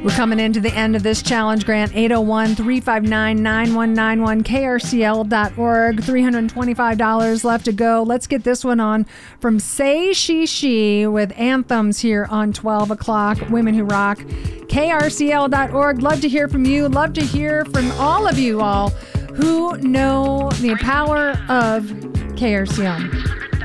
We're coming into the end of this challenge, Grant. 801-359-9191, krcl.org. $325 left to go. Let's get this one on from Say She with Anthems here on 12 o'clock. Women Who Rock. krcl.org. Love to hear from you. Love to hear from all of you all who know the power of KRCL.